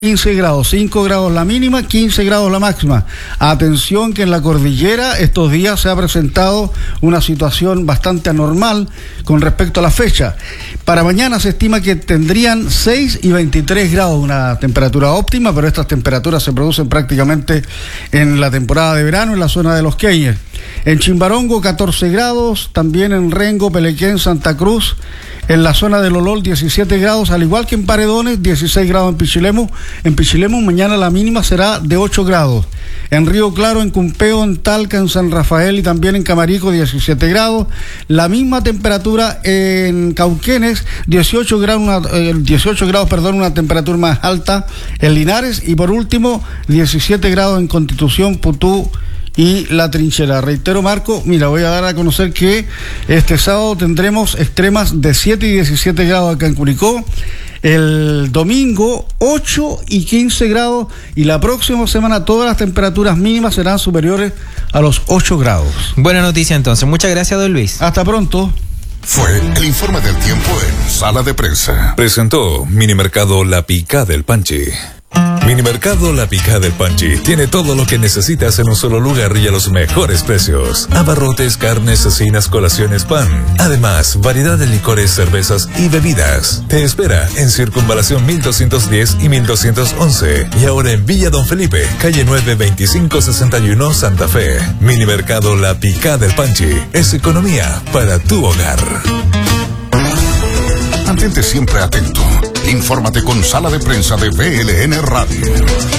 15 grados, 5 grados la mínima, 15 grados la máxima. Atención que en la cordillera estos días se ha presentado una situación bastante anormal con respecto a la fecha. Para mañana se estima que tendrían 6 y 23 grados, una temperatura óptima, pero estas temperaturas se producen prácticamente en la temporada de verano en la zona de Los Queyes. En Chimbarongo 14 grados, también en Rengo, Pelequén, Santa Cruz, en la zona del Olol 17 grados, al igual que en Paredones, 16 grados en Pichilemu. En Pichilemu mañana la mínima será de 8 grados. En Río Claro, en Cumpeo, en Talca, en San Rafael y también en Camarico 17 grados. La misma temperatura en Cauquenes, 18 grados, una temperatura más alta en Linares. Y por último, 17 grados en Constitución, Putú y La Trinchera. Reitero, Marco, mira, voy a dar a conocer que este sábado tendremos extremas de 7 y 17 grados acá en Curicó, el domingo 8 y 15 grados, y la próxima semana todas las temperaturas mínimas serán superiores a los 8 grados. Buena noticia entonces, muchas gracias, don Luis. Hasta pronto. Fue el informe del tiempo en Sala de Prensa. Presentó Minimercado La Picá del Panchi. Minimercado La Picá del Panchi tiene todo lo que necesitas en un solo lugar y a los mejores precios. Abarrotes, carnes, cecinas, colaciones, pan. Además, variedad de licores, cervezas y bebidas. Te espera en Circunvalación 1210 y 1211. Y ahora en Villa Don Felipe, calle 9, 2561, Santa Fe. Minimercado La Picá del Panchi es economía para tu hogar. Mantente siempre atento. Infórmate con Sala de Prensa de VLN Radio.